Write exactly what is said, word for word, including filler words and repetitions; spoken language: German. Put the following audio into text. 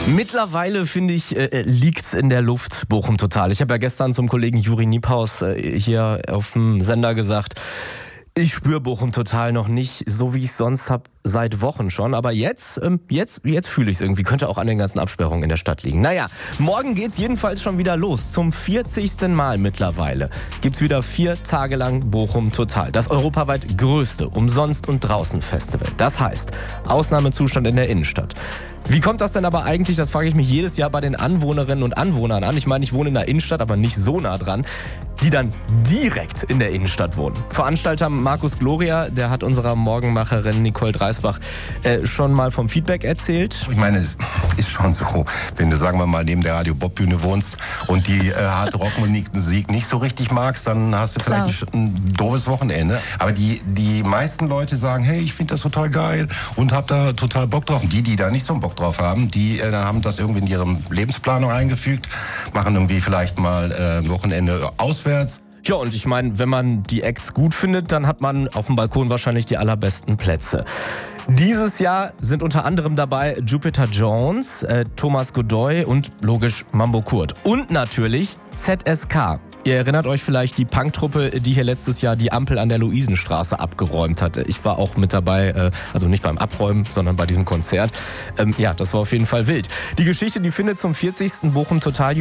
Mittlerweile, finde ich, äh, liegt's in der Luft, Bochum Total. Ich habe ja gestern zum Kollegen Juri Niephaus äh, hier auf dem Sender gesagt, ich spüre Bochum Total noch nicht, so wie ich es sonst habe, seit Wochen schon. Aber jetzt, ähm, jetzt, jetzt fühle ich es irgendwie. Könnte auch an den ganzen Absperrungen in der Stadt liegen. Naja, morgen geht's jedenfalls schon wieder los. Zum vierzigsten Mal mittlerweile gibt's wieder vier Tage lang Bochum Total. Das europaweit größte Umsonst- und Draußen-Festival. Das heißt, Ausnahmezustand in der Innenstadt. Wie kommt das denn aber eigentlich, das frage ich mich jedes Jahr bei den Anwohnerinnen und Anwohnern an. Ich meine, ich wohne in der Innenstadt, aber nicht so nah dran, die dann direkt in der Innenstadt wohnen. Veranstalter Markus Gloria, der hat unserer Morgenmacherin Nicole Dreisbach äh, schon mal vom Feedback erzählt. Ich meine, es ist schon so, wenn du, sagen wir mal, neben der Radio-Bob-Bühne wohnst und die äh, harte Rockmusik nicht so richtig magst, dann hast du vielleicht Klar. ein, ein doofes Wochenende. Aber die, die meisten Leute sagen, hey, ich finde das total geil und hab da total Bock drauf. Und die, die da nicht so einen Bock drauf haben, die äh, haben das irgendwie in ihre Lebensplanung eingefügt, machen irgendwie vielleicht mal äh, ein Wochenende auswärts. Ja, und ich meine, wenn man die Acts gut findet, dann hat man auf dem Balkon wahrscheinlich die allerbesten Plätze. Dieses Jahr sind unter anderem dabei Jupiter Jones, äh, Thomas Godoy und logisch Mambo Kurt. Und natürlich Z S K. Ihr erinnert euch vielleicht die Punktruppe, die hier letztes Jahr die Ampel an der Luisenstraße abgeräumt hatte. Ich war auch mit dabei, also nicht beim Abräumen, sondern bei diesem Konzert. Ja, das war auf jeden Fall wild. Die Geschichte, die findet zum vierzigsten Bochum Total